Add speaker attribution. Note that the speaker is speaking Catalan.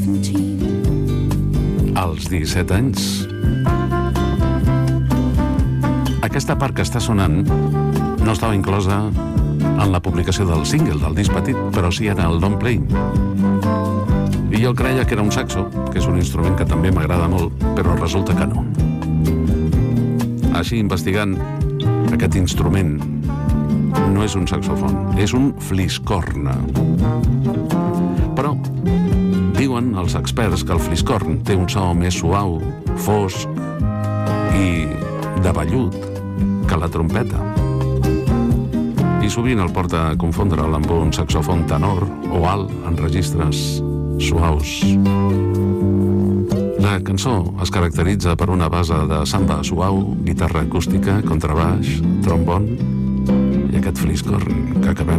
Speaker 1: Als 17 anys. Aquesta part que està sonant no estava inclosa en la publicació del single, del disc petit, però sí en el long play. I jo creia que era un saxo, que és un instrument que també m'agrada molt, però resulta que no. Així, investigant, aquest instrument no és un saxofon, és un fliscorn. Però diuen els experts que el fliscorn té un so més suau, fosc i de vellut que la trompeta. I sovint el porta a confondre'l amb un saxofon tenor o alt en registres suaus. La cançó es caracteritza per una base de samba suau, guitarra acústica, contrabaix, trombon i aquest fliscorn que acabem